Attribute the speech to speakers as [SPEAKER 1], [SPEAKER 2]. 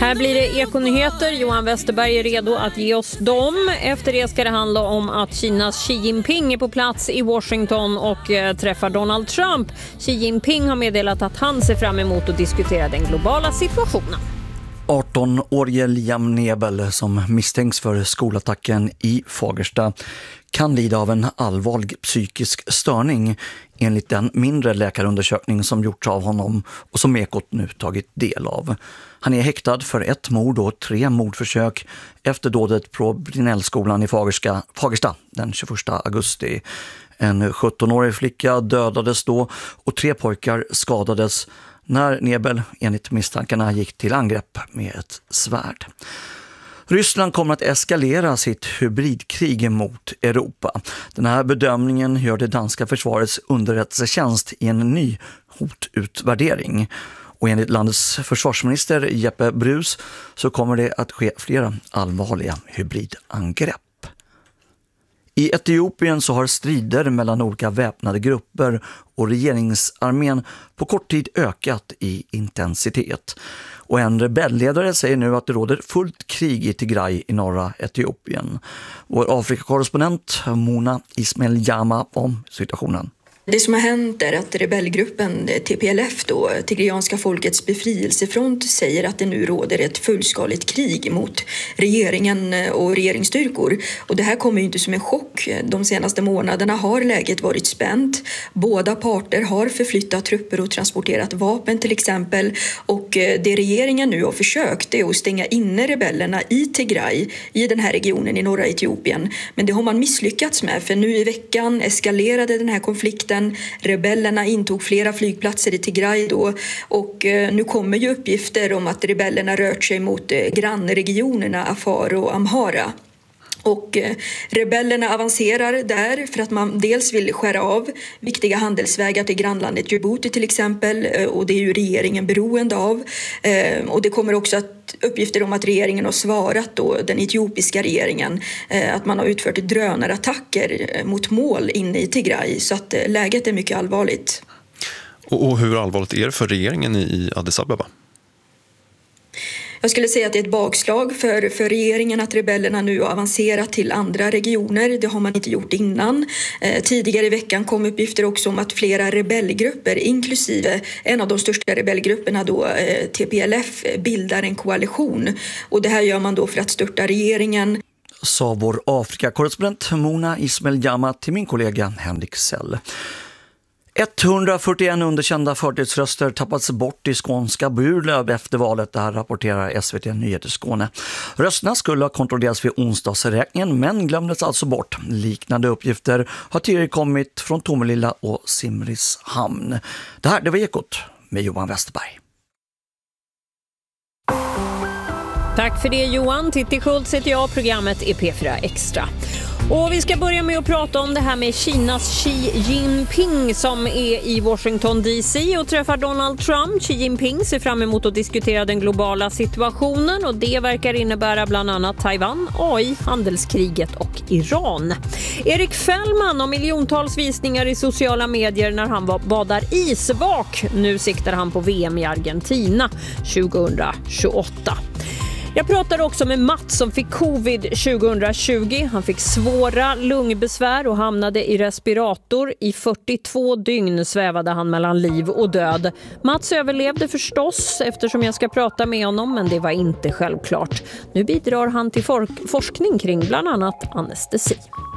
[SPEAKER 1] Här blir det ekonyheter. Johan Westerberg är redo att ge oss dem. Efter det ska det handla om att Kinas Xi Jinping är på plats i Washington och träffar Donald Trump. Xi Jinping har meddelat att han ser fram emot att diskutera den globala situationen.
[SPEAKER 2] 18-årige Liam Nebel som misstänks för skolattacken i Fagersta kan lida av en allvarlig psykisk störning enligt den mindre läkarundersökning som gjorts av honom och som Ekot nu tagit del av. Han är häktad för 1 mord och 3 mordförsök efter dådet på Brinellskolan i Fagersta den 21 augusti. En 17-årig flicka dödades då och 3 pojkar skadades när Nebel enligt misstankarna gick till angrepp med ett svärd. Ryssland kommer att eskalera sitt hybridkrig mot Europa. Den här bedömningen gör det danska försvarets underrättelsetjänst i en ny hotutvärdering. Och enligt landets försvarsminister Jeppe Bruus så kommer det att ske flera allvarliga hybridangrepp. I Etiopien så har strider mellan olika väpnade grupper och regeringsarmén på kort tid ökat i intensitet. Och en rebellledare säger nu att det råder fullt krig i Tigray i norra Etiopien. Vår Afrikakorrespondent Mona Ismail Jama om situationen.
[SPEAKER 3] Det som har hänt är att rebellgruppen TPLF, då, Tigrianska folkets befrielsefront, säger att det nu råder ett fullskaligt krig mot regeringen och regeringsstyrkor. Och det här kommer ju inte som en chock. De senaste månaderna har läget varit spänt. Båda parter har förflyttat trupper och transporterat vapen till exempel. Och det regeringen nu har försökt är att stänga inne rebellerna i Tigray, i den här regionen i norra Etiopien. Men det har man misslyckats med, för nu i veckan eskalerade den här konflikten. Rebellerna intog flera flygplatser i Tigray då, och nu kommer ju uppgifter om att rebellerna rört sig mot grannregionerna Afar och Amhara. Och rebellerna avancerar där för att man dels vill skära av viktiga handelsvägar till grannlandet Djibouti till exempel, och det är ju regeringen beroende av. Och det kommer också uppgifter om att regeringen har svarat då, den etiopiska regeringen, att man har utfört drönarattacker mot mål inne i Tigray, så att läget är mycket allvarligt.
[SPEAKER 4] Och hur allvarligt är det för regeringen i Addis Abeba?
[SPEAKER 3] Jag skulle säga att det är ett bakslag för regeringen att rebellerna nu har avancerat till andra regioner. Det har man inte gjort innan. Tidigare i veckan kom uppgifter också om att flera rebellgrupper, inklusive en av de största rebellgrupperna då, TPLF, bildar en koalition. Och det här gör man då för att störta regeringen.
[SPEAKER 2] Sa vår Afrikakorrespondent Mona Ismail Jama till min kollega Henrik Sell. 141 underkända förtidsröster tappats bort i skånska Burlöv efter valet, det här rapporterar SVT Nyheter Skåne. Rösterna skulle ha kontrollerats vid onsdagsräkningen men glömdes alltså bort. Liknande uppgifter har tidigare kommit från Tomelilla och Simrishamn. Det var Ekot med Johan Westerberg.
[SPEAKER 1] Tack för det Johan. Titti Schultz heter jag, programmet är P4 Extra. Och vi ska börja med att prata om det här med Kinas Xi Jinping som är i Washington DC och träffar Donald Trump. Xi Jinping ser fram emot att diskutera den globala situationen och det verkar innebära bland annat Taiwan, AI, handelskriget och Iran. Erik Fällman har miljontals visningar i sociala medier när han badar isvak. Nu siktar han på VM i Argentina 2028. Jag pratade också med Mats som fick covid 2020. Han fick svåra lungbesvär och hamnade i respirator. I 42 dygn svävade han mellan liv och död. Mats överlevde förstås eftersom jag ska prata med honom, men det var inte självklart. Nu bidrar han till forskning kring bland annat anestesi.